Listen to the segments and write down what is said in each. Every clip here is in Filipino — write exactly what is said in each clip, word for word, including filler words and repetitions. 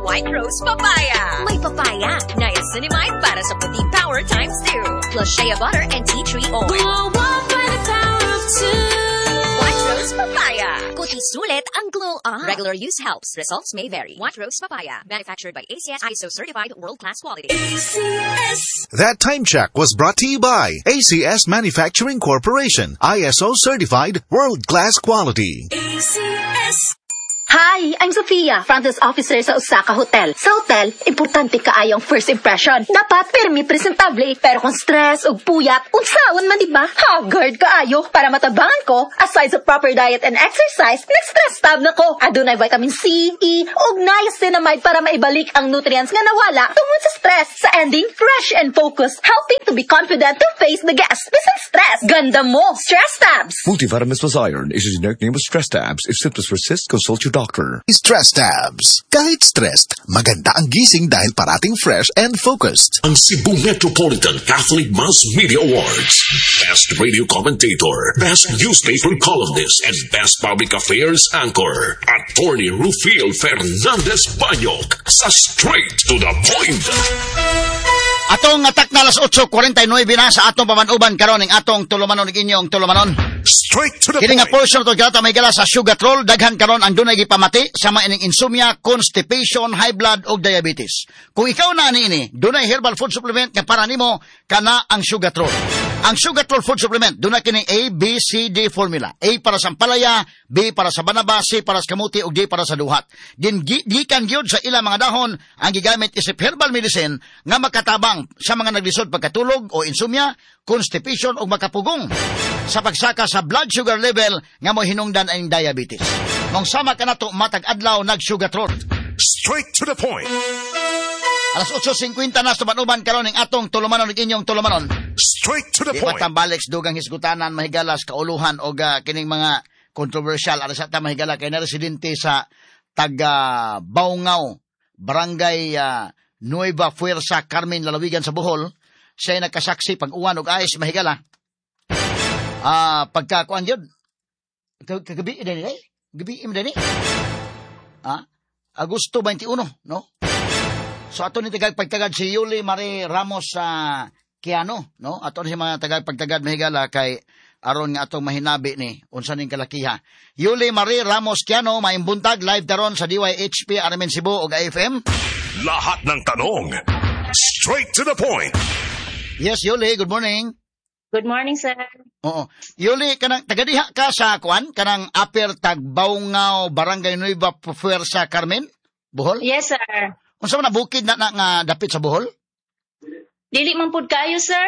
White Rose Papaya. May papaya, niacinamide para sa puti power times two. Plus shea butter and tea tree oil. Glow up by the power of two. White Rose Papaya. Kuti sulit ang glow up. Regular use helps. Results may vary. White Rose Papaya. Manufactured by A C S I S O certified world-class quality. A C S. That time check was brought to you by A C S Manufacturing Corporation. I S O certified world-class quality. A C S. Hi, I'm Sofia, front desk officer sa Osaka Hotel. Sa hotel, importante kaayong first impression. Dapat permi presentable, pero kung stress o puyat, unsaon man diba? Haggard kaayo. Para matabangan ko, aside sa proper diet and exercise, nag-stress tab na ko. Adunay vitamin C, E, ug niacinamide para maibalik ang nutrients nga nawala tungod sa stress. Sa ending, fresh and focused, helping to be confident to face the guests. Bisan stress, ganda mo, stress tabs. Multivitamins plus iron is a generic name of stress tabs. If symptoms persist, consult your doctor. Stress tabs. Kahit stressed, maganda ang gising dahil parating fresh and focused. Ang Cebu Metropolitan Catholic Mass Media Awards. Best Radio Commentator, Best Newspaper Columnist, and Best Public Affairs Anchor. Attorney Rufil Fernandez Banyok sa Straight to the Point. Atong atak na alas eight forty-nine na sa atong pamanuban karon ning atong tulumanon ning inyong tulumanon. Straight to the Kini nga point. portion to gata may gala sa sugatrol daghan karon ang dunay gipamati sama ining insomnia, constipation, high blood ug diabetes. Kung ikaw na ani ini, dunay herbal food supplement nga para nimo kana ang sugatrol. Ang sugatrol food supplement dunay kini A, B, C, D formula. A para sa palaya, B para sa banaba, C para sa kamuti ug D para sa duhat. Din gikan gyud sa ilang mga dahon ang gigamit isip herbal medicine nga makatabang sa mga naglisod pagkatulog o insomnia, constipation o makapugong sa pagsaka sa blood sugar level nga mo hinungdan ang diabetes. Nung sama ka na to, matag adlaw nag-sugatrol. Straight to the point. Alas eight fifty na sumanuban karon ning atong tulumanon ning inyong tulumanon. Straight to the Di point. matambalik sa dugang hisgutanan, mahigalas, kauluhan o uh, kining mga controversial. Alas ata mahigala kay na residente sa taga Baungaw, barangay uh, Nueva Fuerza, Carmen, Lalawigan sa Bohol. Siya ay nagkasaksi pag uwan og ayos mahigala. Ah, uh, pagkakuan yun. Kagabi din eh. Gabi im din eh. Ah, Agosto twenty-one, no? So ato ni tagag pagtagad si Yuli Marie Ramos sa uh, Kiano, no? Ato ni mga tagag pagtagad mahigala kay aron nga atong mahinabi ni unsa ning kalakiha. Yuli Marie Ramos Kiano maimbuntag live daron sa D Y H P R M N Cebu ug A F M. Lahat ng tanong. Straight to the point. Yes, Yuli, good morning. Good morning, sir. Oo. Yuli, kanang tagadiha ka sa kuan, kanang Upper Tagbaungaw, Barangay Nueva Fuerza, Carmen, Bohol? Yes, sir. Unsa man na bukid na, na nga dapit sa Bohol? Dili man pud kayo, sir.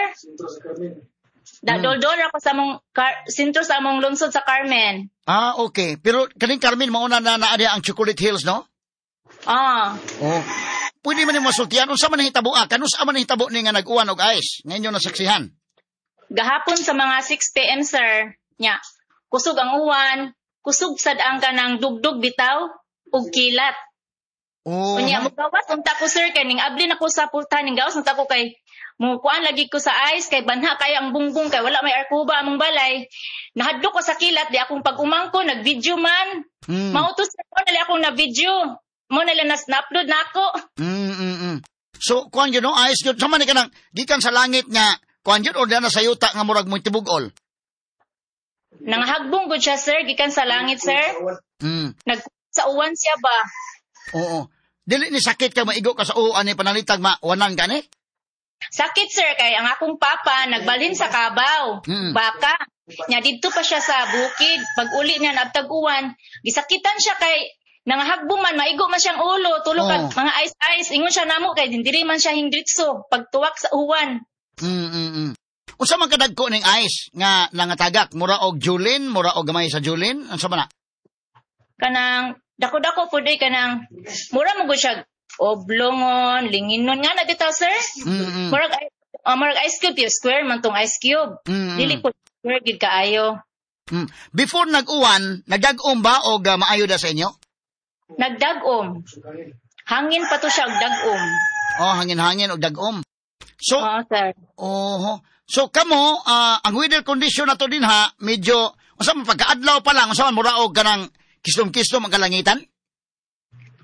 Da Hmm. doldol ako sa mong car- sentro sa mong lungsod sa Carmen. Ah, okay. Pero kaning Carmen, mauna na na ang Chocolate Hills, no? Ah, Oo. Pwede man yung masultihan. Unsa man hitabo ah? Kanusa man hitabo ni nga nag-uwan og ice? Ngayon yung nasaksihan. gahapon sa mga six p.m. sir. Nya. Kusog ang uwan, kusog sad ang kanang dugdug bitaw ug kilat. Oo. Unya mo gawas unta ko sir kay ning abli na ko sa pultan ning gawas unta ko kay mo kuan lagi ko sa ice kay banha kay ang bungbong kay wala may arkuba among balay. Nahadlok ko sa kilat di akong pag-umangko nag-video man. Mm. Mautos ko nali akong na video. Mo nila na na-upload na ako. Mm, mm, mm. So, kuan yun, no? Ayos yun. Sama ni ka nang, gikan sa langit nga, kuan yun, o na sa yuta nga murag mo tibugol. Nanghagbong gud siya sir gikan sa langit sir. Mm. Nag sa uwan siya ba? Oo. Dili ni sakit ka maigo ka sa uwan ni panalitag mawanan ka ni? Sakit sir kay ang akong papa nagbalhin sa Kabaw. Mm. Baka. Nya didto pa siya sa bukid. Pag uli niya nabtag uwan, gisakitan siya kay nangahagbong man maigo man siyang ulo, tulog Oh. kag mga ice-ice. Ingon siya namo kay dindiri man siya hindritso pagtuwak sa uwan. Mm, mm, mm. Unsa man kadagko ning ice nga nangatagak mura og Julin, mura og gamay sa Julin? Unsa man na? Kanang dako-dako pud ay kanang mura mo gud siya oblongon, linginon nga na bitaw sir. Mm, mm. Murag uh, murag ice cube yung square man tong ice cube. Mm, Dili mm. po square gid kaayo. Mm. Before nag-uwan, nagdag-om ba o uh, maayo da sa inyo? Nagdagom. Hangin pa to siya og dagom. Oh, hangin-hangin o dag-om. So, Oo, sir. oh, so kamo, ah, ang weather condition na to din ha, medyo, unsa man pagkaadlaw pa lang, unsa man mura og kanang kistom-kistom ang kalangitan?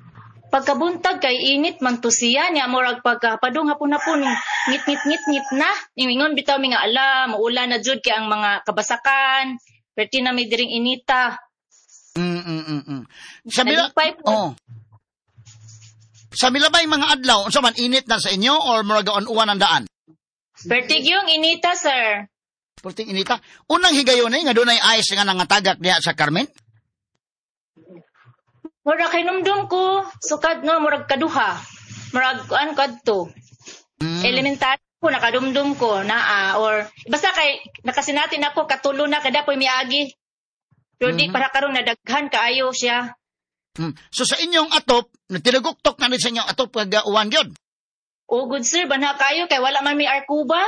pagkabuntag kay init man to siya niya murag pagkapadung hapon-hapon ngit ngit ngit ngit na ingon bitaw mi nga ala maulan na jud kay ang mga kabasakan perti na may diring inita. Mm mm mm. mm. Sa mila Nalipay po. Oh. Sa mila ba yung mga adlaw unsa man init na sa inyo or murag uwan ang daan? Pertig yung inita sir. Perting inita. Unang higayon eh nga dunay ice nga nangatagak diha sa Carmen. Murag kay numdum ko sukad no murag kaduha. Murag kuan kadto. Mm. Elementary ko nakadumdum ko naa or basta kay nakasinatin ako katulo na kada poy miagi. Pero di Mhm. para karon nadaghan kaayo siya. Mm. So sa inyong atop, tinaguktok na rin sa inyong atop kag uh, uwan gyud. O good sir banha kayo kay wala man may arkuba.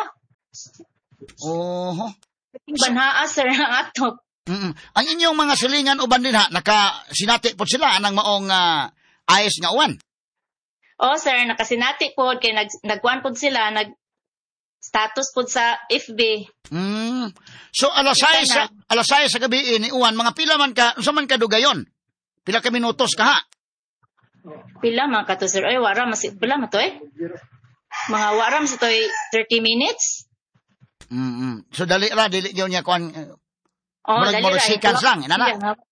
Oho. Banhaa sir ang atop. Mm. Ang inyong mga silingan uban din ha, naka sinati po sila anang maong uh, ice nga uwan. O sir nakasinati pod kay nag nagkuan pod sila nag status pod sa F B. Mm. So alas sais sa alas sais sa gabi ni uwan mga pila man ka unsa man ka dugayon? Pila ka minutos ka ha? Pila man ka to sir ay wara mas pila man to eh. Mga wara mas to thirty minutes. Mm. So dali ra dili gyud niya kuan uh, Oh, murag- dali murag ra, seconds ito. lang, inana?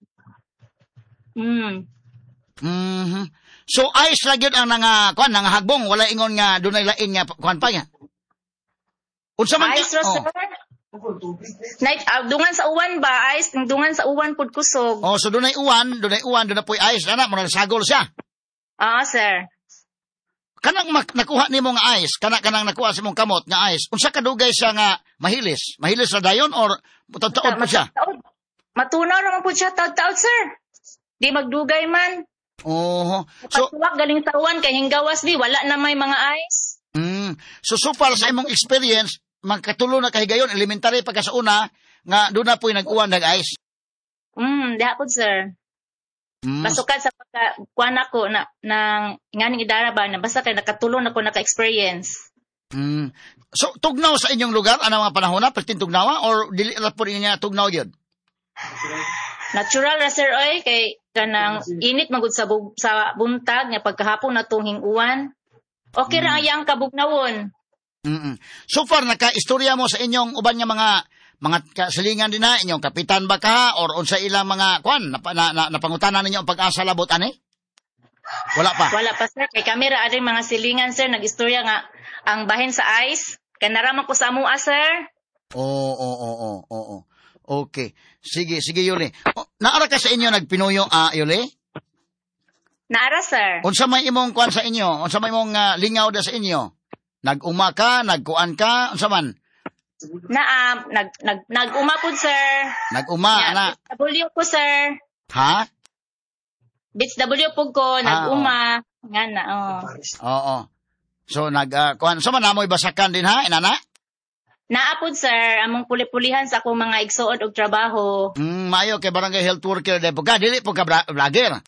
Hmm. Mhm. So ice ra gyud ang nga kuan nga hagbong wala ingon nga dunay lain nga kuan pa nga. Unsa man Ice ka? ra sir. Night uh, dungan sa uwan ba ice dungan sa uwan pod kusog. Oh, so dunay uwan, dunay uwan, dunay poy ice ana mo sagol siya. Ah sir. Kanang mak- nakuha nimo nga ice, kana kanang nakuha sa imong kamot nga ice. Unsa ka dugay siya nga mahilis? Mahilis ra dayon or taud-taud pa siya? Mataod. Matunaw naman po siya taud-taud sir. Di magdugay man. Oh. So Pagtuwak galing sa uwan kay hinggawas di wala na may mga ice. mm, so so far sa imong experience, magkatulo na kahigayon elementary pagka sa una nga doon na po'y nag-uwan nag-ice. Hmm, diha pod sir. Mm. Pasukad sa pagka kuan ako na nang nganing idara ba na basta kay nakatulong ako naka-experience. Mm. So tugnaw sa inyong lugar ana mga panahon na pertin tugnawa or dili ra po niya tugnaw gyud? Natural ra sir oy kay kanang init magud sa bug, sa buntag nga pagkahapon natong hing-uwan. Okay ra ayang kabugnawon. Mm. So far naka-istorya mo sa inyong uban nga mga mga kasilingan din na inyong kapitan ba ka or unsa ilang mga kwan na, na, na, napangutanan ninyo ang pag-asa labot ani? Wala pa. Wala pa sir kay kami ra ading mga silingan sir nagistorya nga ang bahin sa ice kanaraman ko sa amoa sir. Oo, oo, oo, oo. Okay. Sige, sige Yuli. O, naara ka sa inyo nagpinuyo ah Yuli? Naara sir. Unsa may imong kwan sa inyo? Unsa may imong uh, lingaw da sa inyo? Nag-uma ka, nagkuan ka, unsa man? Na um, nag nag nag-umapod sir. Nag-uma Yeah, na. W ko sir. Ha? Bits W po ko, nag-uma. Nga na, oh. Oo. So nag uh, kuan sa man namoy basakan din ha, inana? Naapod sir, among puli-pulihan sa akong mga igsuod og trabaho. Mm, mayo kay barangay health worker de pagka dili po ka bra- vlogger.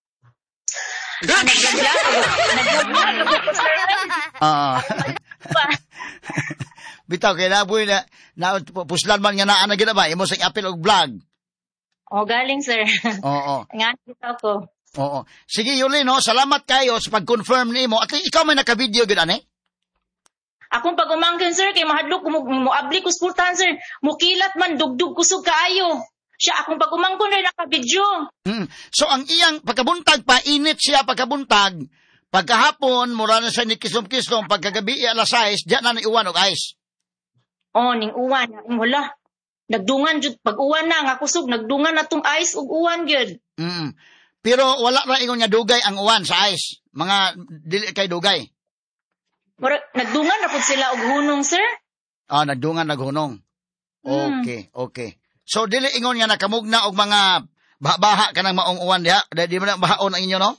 Nag-vlog Nag-vlog ko sir. Oo. Bitaw kay naboy na na puslan man nga naa na gid ba imo sa apil og vlog. O galing sir. Oo. Nga kita ko. Oo. Sige Yuli no, salamat kayo sa pag-confirm nimo. At ikaw may naka-video gid ani? Akong pag-umangkin sir kay mahadlok ko mo moabli ko sportan sir. Mukilat man dugdug kusog kaayo. Siya akong pag-umangkon rin naka-video. Mm. So ang iyang pagkabuntag pa init siya pagkabuntag. Pagkahapon mura na siya ni kisom-kisom pagkagabi alas sais diyan na ni uwan og ice. Oh, ning uwan ning wala. Nagdungan jud pag uwan na nga kusog nagdungan na tong ice ug uwan gyud. Mm. Pero wala ra ingon nga dugay ang uwan sa ice. Mga dili kay dugay. Mura nagdungan na pud sila og hunong sir. Ah, nagdungan naghunong. Mm. Okay, okay. So dili ingon nga nakamugna og mga baha-baha kanang maong uwan diha. Di man bahaon ang inyo no?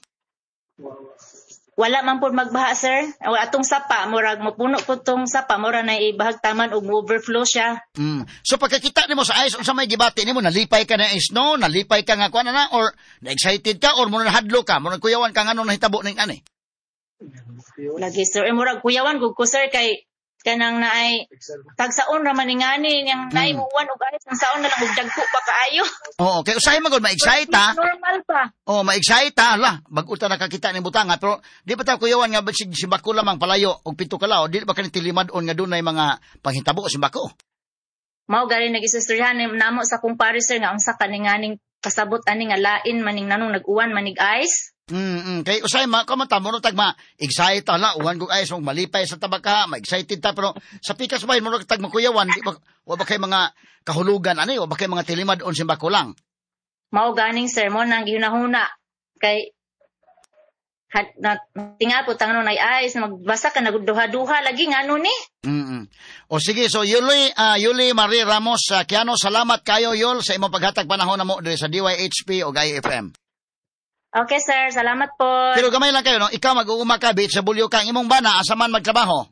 Wala man pud magbaha sir. O atong sapa murag mapuno pud tong sapa mura na ibahagtaman og overflow siya. Mm. So pagkakita nimo sa ice unsa may gibati nimo nalipay ka na snow, nalipay ka nga kuan na or na-excited ka or mo nahadlo ka, mo kuyawan ka ngano nahitabo ning ani? Lagi sir, eh, murag kuyawan gud ko sir kay kanang naay tagsaon ra man ingani yang naay mo uwan og ayos ang saon na lang og dagko pa kaayo. Oo, kay usahay magod ma-excite ha. Normal pa. Oh, ma-excite ha. Ala, bag-o ta nakakita ni butanga pero di pa ta kuyawan nga si simbako lamang palayo og pito ka lao, di ba kanang tilimad-on nga dunay mga panghitabo simbako. Mao gari nagisistoryahan namo sa kumpare sir nga unsa kaninganing kasabot ani nga lain maning nanong nag-uwan manig ice. Mm, mm. Kay usay ma kamata mo tag ma excited hala uwan kog ayos mong malipay sa tabaka, ma-excited ta pero sa pikas bay mo tag makuyawan di ba wa ba kay mga kahulugan ani wa ba kay mga tilimad on simbako lang. Mao ganing sir mo nang gihunahuna kay hat na tinga po tangno nay ice magbasa ka nagduha-duha lagi ngano ni. Mm. O sige so Yuli uh, Yuli Marie Ramos uh, Kiano, salamat kayo Yul sa imong paghatag panahon namo diri sa D Y H P o I F M. Okay, sir. Salamat po. Pero gamay lang kayo, no? Ikaw mag-uuma ka, bitch, sa bulyo kang imong bana, asa man magtrabaho?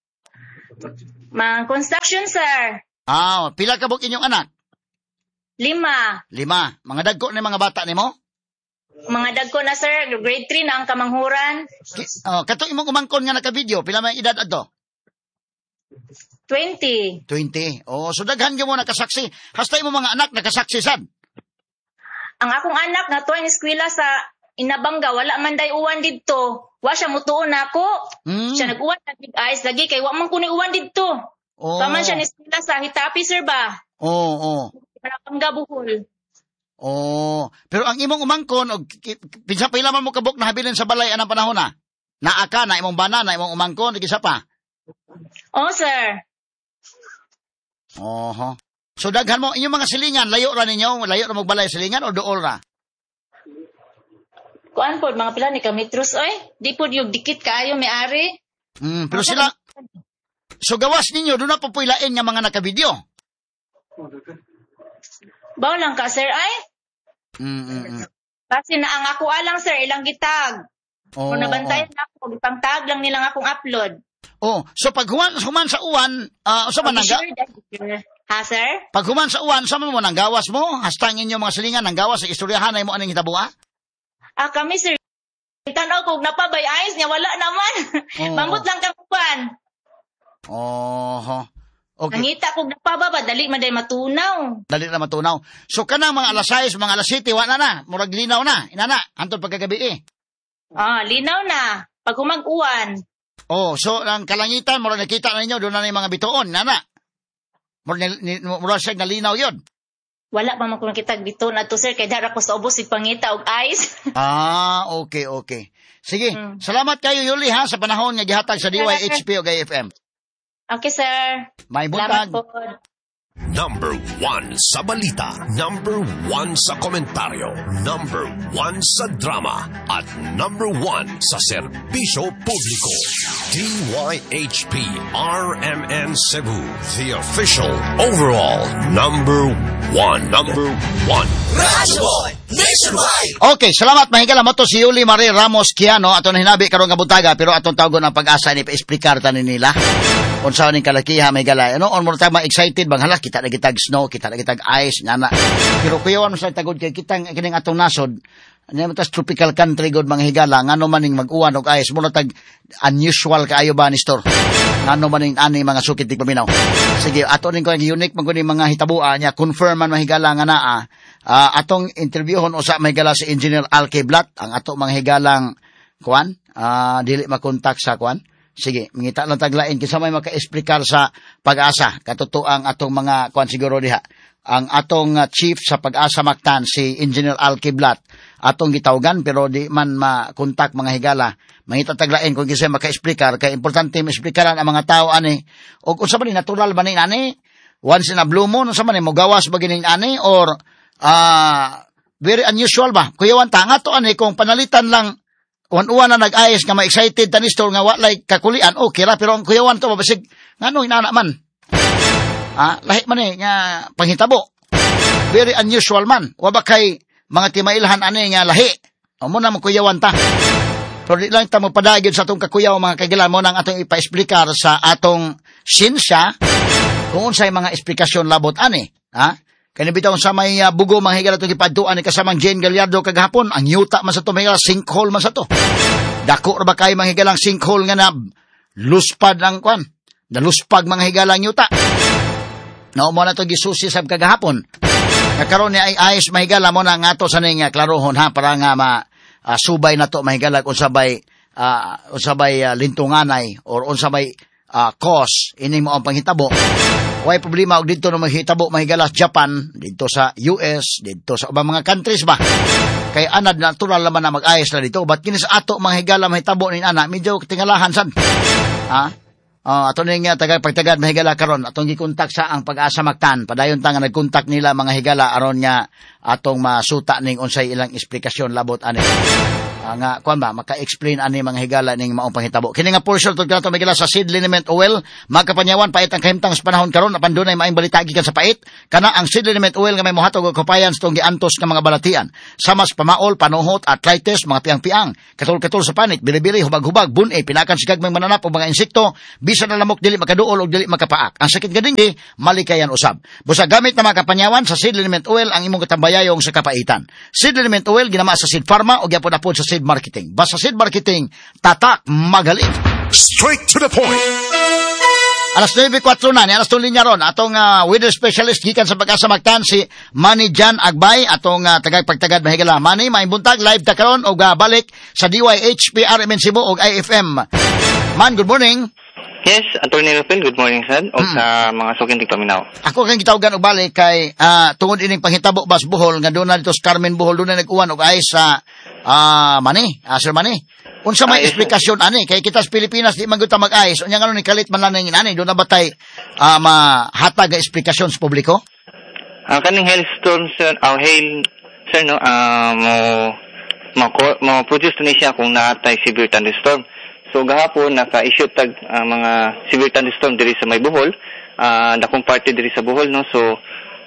Mang construction, sir. Ah, pila ka buk inyong anak? Lima. Lima. Mga dagko na mga bata nimo? Mga dagko na, sir. Grade three na ang kamanghuran. Ki- oh, kato imong umangkon nga naka-video, pila may edad ato? Twenty. Twenty. Oh, so daghan ka mo nakasaksi. Hasta imong mga anak nakasaksi sad. Ang akong anak na tuwang eskwela sa Inabanga, wala man day uwan didto. Wa siya mutuon ako. Mm. Siya nag-uwan na big eyes lagi kay wa man kuno uwan didto. Oh. Kaman siya ni eskwela sa Hitapi, sir ba? Oo, oh, oh. Inabanga Bohol. Oh, pero ang imong umangkon og pinsa pa ilaman mo kabuk na habilin sa balay anang panahon na. Naa ka na imong bana na imong umangkon gisa pa. Oh, sir. Oho. So daghan mo inyong mga silingan, layo ra ninyo, layo ra mo balay silingan o dool ra? Kuan pod mga pila ni ka metros oy. Di pod yung dikit kaayo may ari. Mm, pero sila so gawas ninyo do na pa puilain nga mga naka-video. Baw lang ka, sir ay. Mm, mm, mm. Kasi na ang ako alang, sir, ilang gitag. Oh, Kung nabantayan na ako, itang tag lang nilang akong upload. Oh, so pag human, human sa uwan, ah, uh, sa man Okay, sure, ha, sir? pag human sa uwan, sa man mo nang gawas mo, hastang inyo mga silingan nang gawas sa istoryahan ay mo aning hitabua? Ah, kami, sir. Tanaw ko, napabay ayos niya, wala naman. Oh. Mambot lang kapuan. Oh, okay. Nangita ko napababa, dali man day matunaw. Dali na matunaw. So kana mga alas sais, mga alas siyete, wala na, murag linaw na, inana, hantod pagkagabi eh. Ah, linaw na. Pag humag-uwan. Oh, so ang kalangitan, murag nakita na ninyo, doon na yung mga bituon, inana. Murag, murag siya nalinaw yun. Wala pa man kung nakita dito na to, sir, kaya dara ko sa ubos ipangita og ice. Ah, okay, okay. Sige, Hmm. salamat kayo, Yuli, ha, sa panahon nga gihatag sa D Y H P o I F M. Okay, sir. May Salamat buntag. po. Number one sa balita, number one sa komentaryo, number one sa drama, at number one sa serbisyo publiko. D Y H P R M N Cebu, the official overall number one. Number one. Radyo Nationwide. Okay, salamat mahigala mo to si Yuli Marie Ramos Kiano ato na hinabi karon nga buntaga pero atong tawgon ang pag-asa ni pa-explicar ta nila. Unsa ning kalakiha mahigala. Ano on mo ta ma-excited bang hala kita na gitag snow, kita na gitag ice ngana. Pero kuyawan mo sa tagod kay kitang kining atong nasod. Ano tas tropical country god mga higala ngano man ning mag-uwan og ice mo tag unusual kaayo ba ni store. Ngano man ning ani mga sukit ti paminaw. Sige, ato ning ko unique man gud mga hitabua niya confirm man mahigala nga naa. Uh, atong interviewon usa mahigala si Engineer Alke Blat ang ato mga higalang kuan uh, dili makontak sa kuan. Sige, mangita lang taglain kinsa may maka-explicar sa pag-asa katutuang atong mga kuan siguro diha. Ang atong uh, chief sa pag-asa Mactan si Engineer Alke Blat atong gitawgan pero di man makontak mga higala. Mangita taglain kung kinsa maka-explicar kay importante ma-explicaran ang mga tao ani og unsa man ni natural ba ni ani once in a blue moon unsa man ni mogawas ba gining ani or Ah, uh, very unusual ba? Kuyawan ta nga to ani kung panalitan lang uwan-uwan na nag-ayos nga ma-excited tani store nga wa like kakulian okay ra pero ang kuyawan to mabasig ngano inana man. Ah, lahi man ni nga panghitabo. Very unusual man. Wa ba kay mga timailhan ani nga lahi. Amo na man kuyawan ta. Pero di lang ta mo padagid sa atong kakuyaw mga kagilan mo nang atong ipa-explicar sa atong sinsya kung unsay mga eksplikasyon labot ani, ha? Kaya bitaw sa may uh, bugo mga higala itong ipaduan ni kasamang Jane Gallardo kagahapon, ang yuta man sa ito, mga higala, sinkhole man sa ito. Dako ba kayo mga higalang sinkhole nga na luspad ang kwan? naluspag mga higalang yuta. Naumo na to gisusi sab kagahapon. Nakaroon ni ay ayos mahigala mo na nga to sa ning klarohon ha para nga ma uh, subay na to mahigala kung sabay uh, unsabay uh, lintunganay or unsabay uh, cause ini mo ang panghitabo. Way problema og didto na maghitabo mahigala sa Japan, didto sa U S, didto sa ubang mga countries ba. Kay anad natural naman na mag-ayos na dito. But kini sa ato mga higala mahitabo ni ana medyo tingalahan sad. Ha? Uh, ato ning uh, tagay pagtagad na higala karon atong gikontak sa ang Pag-asa Mactan padayon ta nga nagkontak nila mga higala aron nga atong masuta ning unsay ilang eksplikasyon labot ani uh, nga kuan ba maka-explain ani mga higala ning maong panghitabo kini nga portion tud kato migala sa seed liniment oil magkapanyawan pait ang kahimtang sa panahon karon apan dunay maayong balita gikan sa pait kana ang seed liniment oil nga may mohatag og compliance tong giantos nga mga balatian sama sa pamaol panuhot arthritis mga piang-piang katul-katul sa panik bili-bili hubag-hubag bun-e pinakan sigag mga mananap o mga insekto bisan na lamok dili makaduol og dili makapaak. Ang sakit gading di malikayan usab. Busa gamit na mga kapanyawan sa seed liniment oil ang imong katambayayong sa kapaitan. Seed liniment oil ginama sa Seed Pharma o gyapon-apod sa Seed Marketing. Basta Seed Marketing, tatak magaling. Straight to the point. Alas nine four na, ni alas two linya ron, atong uh, weather specialist gikan sa Pag-asa Mactan si Manny Jan Agbay, atong uh, tagay-pagtagad mahigala. Manny, maimbuntag, live ta karon og uh, balik sa D Y H P R M N Cebu og I F M. Man, good morning. Yes, Attorney Rufil, good morning, sir. O Mm. sa mga suking tigpaminaw. Ako kang gitawgan og balik kay uh, tungod ining panghitabo bas Bohol nga doon na dito sa Carmen Bohol doon na nag-uwan og ayos sa uh, Manny, uh, Sir Manny. Unsa may Ah, yes, eksplikasyon ani kay kita sa Pilipinas di man gyud ta mag-ayos. Unya ngano ni kalit man lang ning ani doon na batay uh, mahatag nga eksplikasyon sa publiko? Ang kaning hailstorm, sir, oh, hail, sir, no, ah, mo, mo, mo produce ni siya kung naatay severe thunderstorm. So, gahapon, naka-issue tag uh, mga severe thunderstorm diri sa may Bohol, uh, dakong party diri sa Bohol, no, so,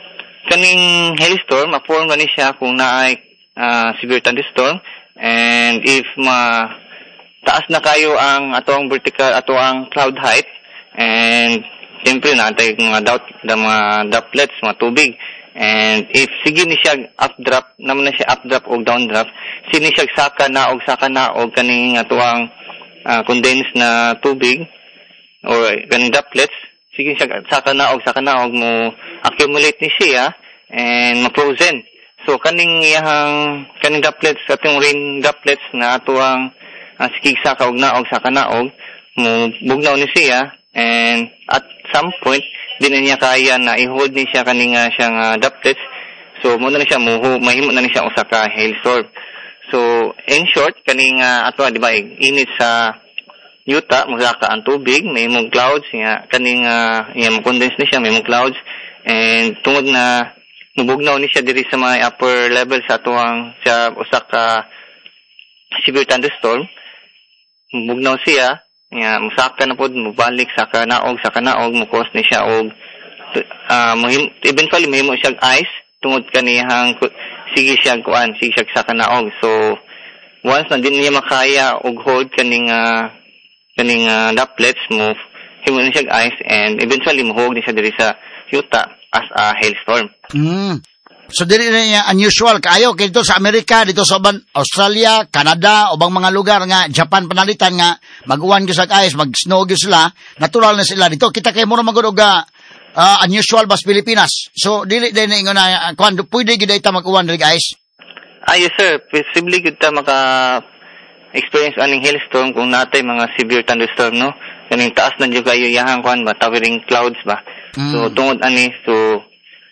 kaning hailstorm, ma-form ni siya kung naay uh, severe thunderstorm, and if ma, taas na kayo ang atong vertical, ato ang cloud height, and siyempre naatay mga doubt, mga droplets, mga tubig. And if sige ni siya updraft, naman na siya updraft o downdraft, sige ni siya saka na o saka na o kaning atuang uh, condensed na tubig or kaning droplets, sige siya saka na o saka na o mo accumulate ni siya and ma-frozen. So kaning iyang kaning droplets, atong rain droplets na atuang uh, sige saka og na o saka na o mo bugnaw ni siya. And at some point, di na niya kaya na i-hold ni siya kaning uh, siyang uh, droplets. So, muna na siya, muhu, mahimo na ni siya usa ka hailstorm. So, in short, kaning uh, ato, di ba, init sa yuta, magaka ang tubig, may mong clouds, nga, kaning uh, yung condense ni siya, may mong clouds. And tungod na mubugnaw ni siya diri sa mga upper level sa atuang sa usa ka severe thunderstorm, mubugnaw siya, nga musaka na pod mubalik sa kanaog sa kanaog mo cause ni siya og uh, muhim, eventually mahimo siya ice tungod kanihang sige siya kuan sige siya sa kanaog. So once na din niya makaya og hold kaning uh, kaning uh, droplets mo himo ni siya ice and eventually mohog ni siya diri sa yuta as a hailstorm. Mm. So dili na niya unusual kaayo kay dito sa Amerika, dito sa Australia, Canada, ubang mga lugar nga Japan panalitan nga mag-uwan gyud sa ice, mag-snow gyud sila, natural na sila dito. Kita kay mura magud og uh, unusual bas Pilipinas. So dili din ingon na uh, kuan pwede gyud ita mag-uwan diri ice. Ah, yes sir, possibly gyud ta maka experience aning hailstorm kung natay mga severe thunderstorm, no. Kaning taas na gyud kayo yahang kuan ba towering clouds ba. Mm. So tungod ani so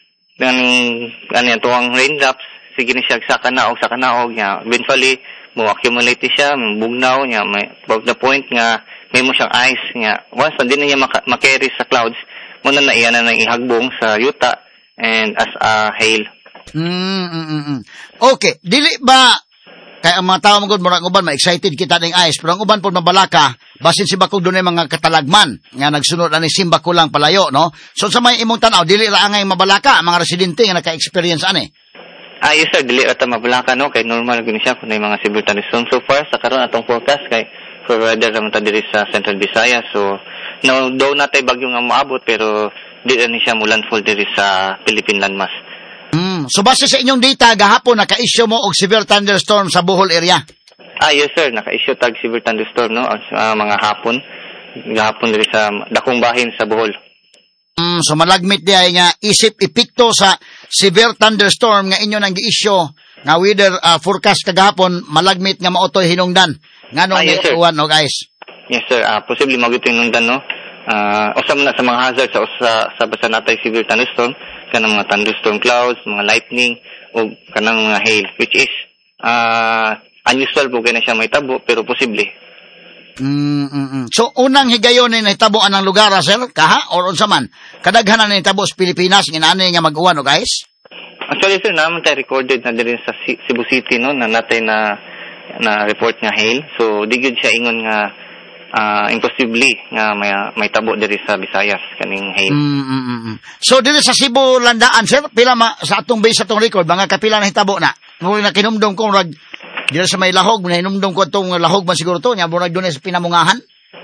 kaning ani tuwang raindrops sige ni siya sa kanaog sa kanaog nya eventually mo accumulate siya bugnaw nya may about the point nga may mo siyang ice nya once na din niya ma-carry sa clouds mo na na iya na nang ihagbong sa yuta and as a hail. Mm, mm, mm, mm. Okay, dili ba kay ang mga tao magud murag uban ma-excited kita ning ice pero ang uban pod mabalaka basin si bakog dunay mga katalagman nga nagsunod ani simba ko lang palayo no. So sa may imong tan-aw dili ra angay mabalaka ang mga residente nga naka-experience ani. Ah yes sir, dili ra ta mabalaka no kay normal gyud siya kun may mga severe thunderstorm. So far sa karon atong forecast kay for weather ra man ta diri sa Central Visayas. So no daw natay bagyo nga moabot pero dili ni siya mulandfall diri sa Philippine landmass. Mm. So base sa inyong data gahapon naka-issue mo og severe thunderstorm sa Bohol area. Ah yes sir, naka-issue tag severe thunderstorm no sa uh, mga hapon. gahapon diri sa dakong bahin sa Bohol. Mm, so malagmit di ay nga isip epekto sa severe thunderstorm nga inyo nang gi-issue nga weather uh, forecast kagahapon, malagmit nga maotoy hinungdan nganong ah, yes, uwan og ice. Yes sir, uh, posible magito hinungdan no. Uh, usam na sa mga hazard sa usa sa basa natay severe thunderstorm kanang mga thunderstorm clouds, mga lightning o kanang mga hail, which is uh, unusual po kaya na siya may tabo pero posible. Mm, mm, mm. So unang higayon ni nahitabo anang lugar sir kaha or unsa man kadaghanan ni nahitabo sa Pilipinas inani nga mag-uwan og ice? Actually sir, naman tayo recorded na diri sa Cebu City no na natay na na report nga hail. So di gyud siya ingon nga uh, imposible nga may may tabo diri sa Visayas kaning hail. Mm, mm, mm. So diri sa Cebu landaan sir pila ma, sa atong base atong record mga kapila na hitabo na. Mo na kinumdum ko rag diri sa may lahog na hinumdum ko atong lahog man siguro to nya murag dunay sa pinamungahan.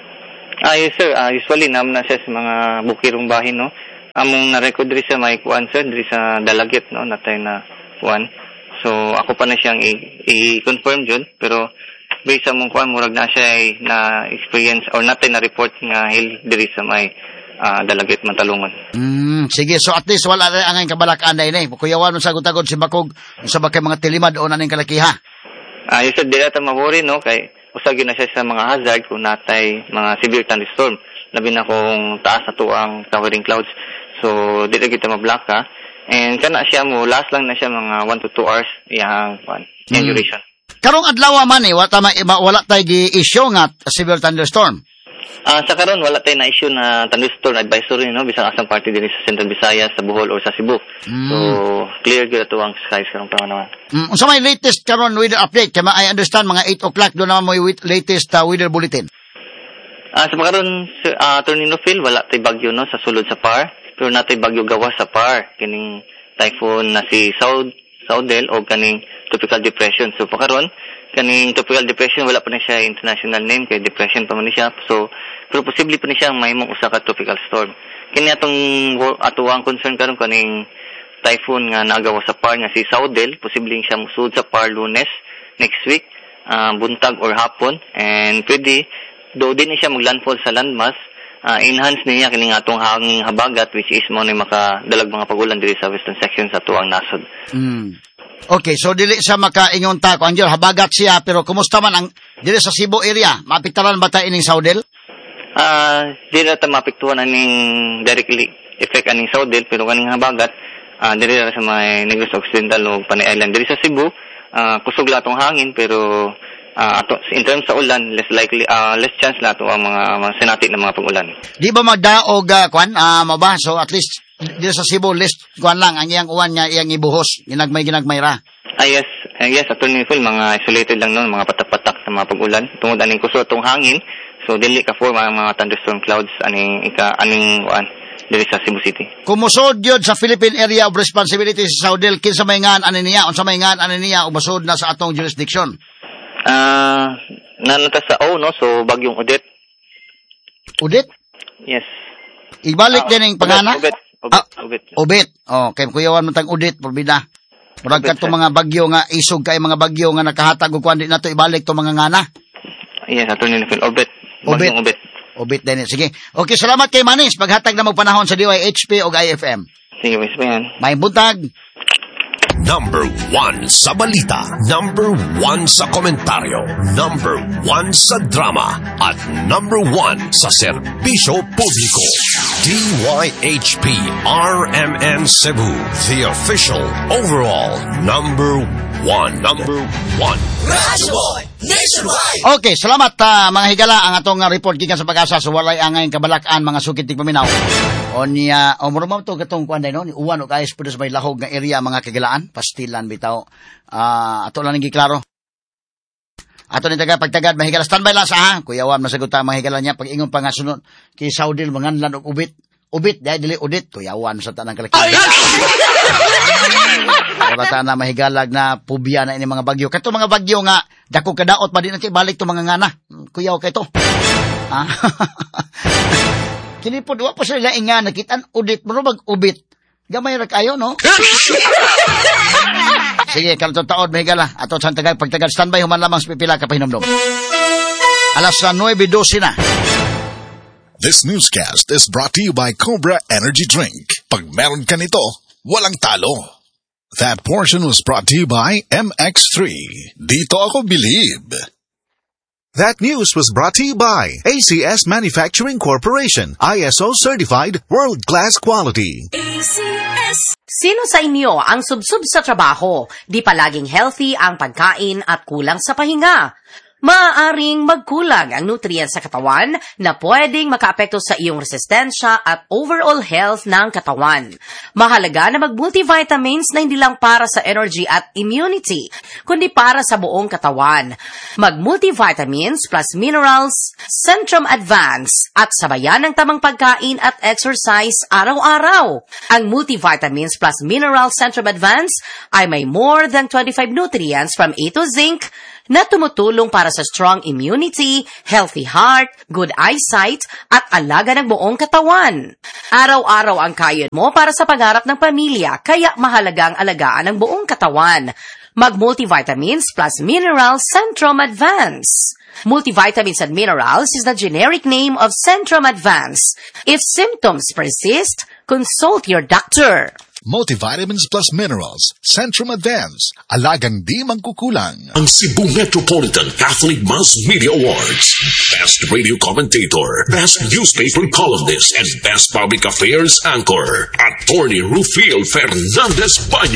Ah yes sir, uh, usually naman na siya sa mga bukirong bahin no. Among na-record diri sa may kuan sir diri sa Dalagit no natay na kuan. So ako pa na siyang i-confirm jud pero based sa mong kuan murag na siya ay na experience or natay na report nga hail diri sa may uh, Dalagit Mantalungon. Mm, sige, so at least wala ra ang kabalakan day ni. Kuyawan sa gutagod si Bakog sa bakay mga tilimad o naning kalakiha. Ah, uh, so dili ta mabori no kay usag na siya sa mga hazard kung natay mga severe thunderstorm labi na kung taas na tuang towering clouds. So dili kita mablaka and kana siya mo last lang na siya mga one to two hours yang one mm. duration. Karong adlaw man eh wala ta wala tay gi-issue nga severe thunderstorm. Ah uh, sa karon wala tay na issue na thunderstorm advisory no bisan asang party dinhi sa Central Visayas, sa Bohol or sa Cebu. Mm. So clear gyud ato ang skies karong panahon. Mm. Unsa may latest karon weather update kay I understand mga eight o'clock do naman mo latest uh, weather bulletin. Ah uh, sa karon uh, Tornino Phil wala tay bagyo no sa sulod sa Par. Pero natay bagyo gawas sa Par kining typhoon na si Saud Saudel o kaning tropical depression. So pakaron kaning tropical depression wala pa na siya international name kay depression pa man siya. So pero posible pa ni siya may mong usa ka tropical storm. Kini atong atuang concern karon kaning typhoon nga naagawas sa Par nga si Saudel, posibleng siya musud sa Par Lunes next week, uh, buntag or hapon, and pwede do din siya maglandfall sa landmass. Uh, enhance niya kining atong hanging habagat which is mo ni makadalag mga pagulan diri sa western section sa tuang nasod. Mm. Okay, so dili sa makaingon ta ko anjor habagat siya pero kumusta man ang dili sa Cebu area? Mapiktaran ba ta ining Saudel? Ah, uh, dili ta mapiktuhan aning directly effect aning Saudel pero kaning habagat uh, dili sa may Negros Occidental o Panay Island diri sa Cebu, uh, kusog la tong hangin pero Uh, ato in terms sa ulan less likely uh, less chance na to ang mga, mga sinati ng mga pag-ulan. Di ba magdaog uh, kwan uh, mo ba so at least dito sa Cebu less kwan lang ang iyang uwan niya iyang ibuhos ginagmay ginagmay ra. Ah yes, uh, yes attorney full mga isolated lang noon mga patak-patak sa mga pag-ulan tungod aning kusog tong hangin so dili ka form ang mga thunderstorm clouds aning ika aning uwan diri sa Cebu City. Kumusod yun sa Philippine Area of Responsibility sa Saudel kinsa may ngan ani niya unsa may ngan ani niya umasod na sa atong jurisdiction. Ah, uh, nanata sa O no, so bagyong Odette. Odette? Yes. Ibalik uh, din ang pangana? Odette. Odette. Ah, Odette. Odette. Oh, kay kuyawan man tang Odette porbida. Murag kadto mga bagyo nga isog kay mga bagyo nga nakahatag og kuan di nato ibalik to mga ngana. Yes, ato ni Phil Odette. Bagyong Odette. Odette din. Sige. Okay, salamat kay Manis paghatag na mo panahon sa D Y H P ug I F M. Sige, Miss Bayan. May buntag. Number one sa balita, number one sa komentaryo, number one sa drama, at number one sa serbisyo publiko. D Y H P R M N Cebu, the official overall number one. Number one. Rasboy Nationwide! Okay, salamat uh, mga higala ang atong uh, report gikan sa pag-asa so walay angay kabalakan mga sukit tig paminaw. O niya, o murumam to katong kuan day no, ni uwan o guys pero sa may lahog nga area mga kagalaan, pastilan bitaw. Ah, uh, ato lang giklaro. Ato ni taga pagtagad mahigala standby lang sa ha. Kuyawan masagot ta mga higala niya pag ingon pa nga sunod kay Saudil manganlan og ubit. Ubit dai dili udit kuyawan sa tanang kalaki. Ora ta na mahigalag na pubya na ini mga bagyo. Kato mga bagyo nga dako kadaot pa din na balik to mga ngana. Kuyaw kay to. Ah. Kini po duwa po sila inga nakitaan udit mo bag ubit. Gamay ra kayo no. Sige kanto taod mahigala ato sa tagay pagtagad standby human lamang sa pipila ka pahinomdom. Alas nueve doce na. This newscast is brought to you by Cobra Energy Drink. Pag meron ka nito, walang talo. That portion was brought to you by M X three. Dito ako believe. That news was brought to you by A C S Manufacturing Corporation, I S O certified world-class quality. A C S. Sino sa inyo ang subsub sa trabaho, di palaging healthy ang pagkain at kulang sa pahinga? Maaaring magkulang ang nutrients sa katawan na pwedeng makaapekto sa iyong resistensya at overall health ng katawan. Mahalaga na mag-multivitamins na hindi lang para sa energy at immunity, kundi para sa buong katawan. Mag-multivitamins plus minerals, Centrum Advance, at sabayan ng tamang pagkain at exercise araw-araw. Ang multivitamins plus minerals Centrum Advance ay may more than twenty-five nutrients from A to zinc na tumutulong para sa strong immunity, healthy heart, good eyesight, at alaga ng buong katawan. Araw-araw ang kain mo para sa pangarap ng pamilya, kaya mahalagang alagaan ang buong katawan. Mag-multivitamins plus minerals Centrum Advance. Multivitamins and minerals is the generic name of Centrum Advance. If symptoms persist, consult your doctor. Multivitamins plus minerals, Centrum Advance, alagang di mangkukulang. Ang Cebu Metropolitan Catholic Mass Media Awards. Best Radio Commentator, Best Newspaper Columnist, and Best Public Affairs Anchor. Attorney Rufil Fernandez Baño.